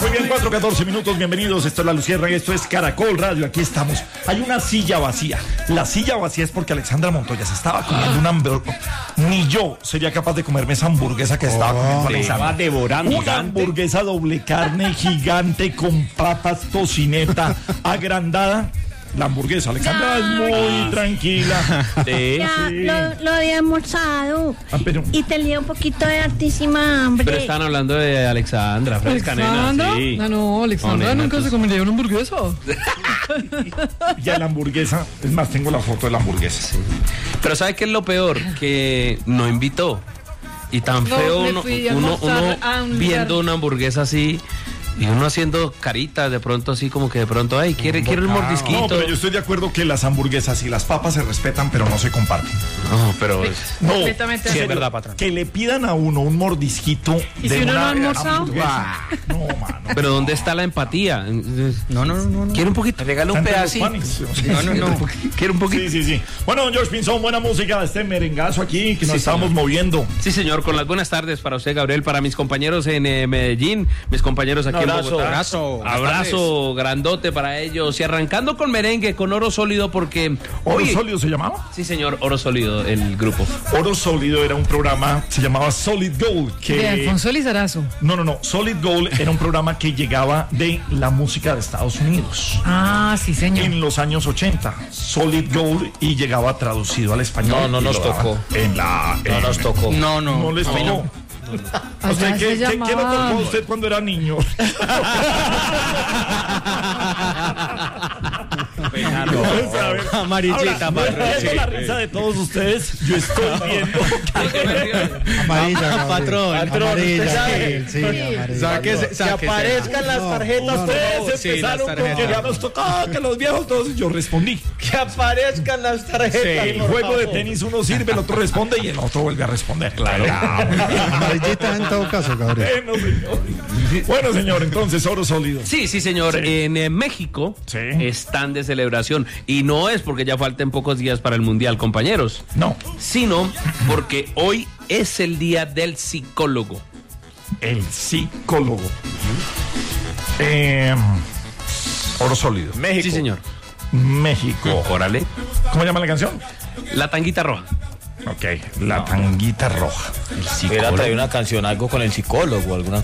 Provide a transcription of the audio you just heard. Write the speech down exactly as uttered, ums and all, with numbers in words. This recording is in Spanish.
Muy bien, cuatro catorce minutos, bienvenidos, esto es La Lucierna y esto es Caracol Radio, aquí estamos. Hay una silla vacía, la silla vacía es porque Alexandra Montoya se estaba comiendo una hamburguesa. Ni yo sería capaz de comerme esa hamburguesa que estaba comiendo Alexandra. Estaba devorando. Una gigante. hamburguesa doble carne gigante con papas, tocineta, agrandada. La hamburguesa, Alexandra es muy tranquila. Sí. Ya sí. lo, lo había almorzado Ah, pero- y tenía un poquito de hartísima hambre. Pero están hablando de Alexandra, fresca nena, ¿Alexandra? sí. No, no, Alexandra No, nena, nunca tú- se comería una hamburguesa. Ya la hamburguesa, es más, tengo la foto de la hamburguesa. Pero ¿sabe qué es lo peor? Que no invitó. Y tan No, feo me uno, fui a uno, almorzar uno a un viendo lugar. una hamburguesa así y uno haciendo caritas de pronto así como que de pronto, ay, quiere, quiere un mordisquito. No, pero yo estoy de acuerdo que las hamburguesas y las papas se respetan, pero no se comparten. No, pero es- No, Completamente sí, de es acuerdo. verdad, patrón. que le pidan a uno un mordisquito. ¿Y de si uno no una ha almorzado? hamburguesa. No, mano. Pero ¿dónde está la empatía? No, no, no, no. ¿Quiere un poquito? Regala un Están pedacito. panes. No, no, no. ¿Quiere un poquito? Sí, sí, sí. Bueno, don George Pinzón, buena música de este merengazo aquí que nos Sí, estamos señor. moviendo. Sí, señor, con las buenas tardes para usted, Gabriel, para mis compañeros en eh, Medellín, mis compañeros aquí Un en abrazo, Bogotá. abrazo. Abrazo grandote para ellos. Y arrancando con merengue, con Oro Sólido, porque ¿Oro hoy... Sólido se llamaba? Sí, señor, Oro Sólido, el grupo. Oro Sólido era un programa, se llamaba Solid Gold. Que... De Alfonso Lizarazo. No, no, no. Solid Gold era un programa que llegaba de la música de Estados Unidos. Ah, sí, señor. En los años ochenta, Solid Gold, y llegaba traducido al español. No, no y nos lo daban tocó. En la, No en- nos tocó. No, no. No les A mí tocó. no. ¿A usted Allá qué, se qué- qué le tocó llamaba. a usted cuando era niño? A ver, Amarillita, ahora, patrón, viendo sí. la risa de todos ustedes, yo estoy viendo que- Amarilla, Patrón, amarilla, usted sí, sabe. sí, amarilla. Saque- que aparezcan las tarjetas, por ustedes favor. Sí, las empezaron con que tarjetas. ya nos tocaba que los viejos todos, yo respondí. Que aparezcan las tarjetas. El por juego de favor. tenis uno sirve, el otro responde y el otro vuelve a responder. Claro. Amarillita en todo caso, Gabriel. Bueno, señor. Bueno, señor, entonces, Oro Sólido. Sí, sí, señor. Sí. En eh, México Sí. están de celebración. Y no es porque ya falten pocos días para el Mundial, compañeros, No, sino porque hoy es el día del psicólogo. el psicólogo. Eh, Oro Sólido. México. Sí, señor. México. Órale. ¿Cómo llama la canción? La tanguita roja. Ok, La Tanguita Roja. Hubiera traído una canción, algo con el psicólogo, alguna